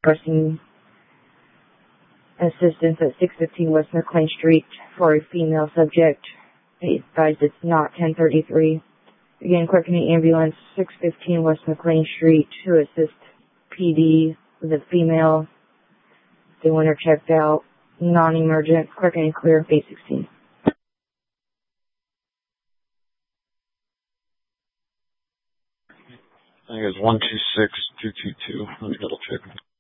requesting assistance at 615 West McLean Street for a female subject. They advised it's not 1033. Again, quickening ambulance, 615 West McLean Street to assist PD with a female. They want her checked out. Non-emergent, quickening clear, 816. I think it's 126222. Let me double check.